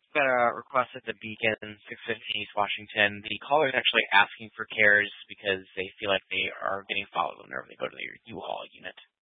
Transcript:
Got a request at the Beacon, 650 East Washington. The caller is actually asking for CARES because they feel like they are getting followed whenever they go to their U-Haul unit.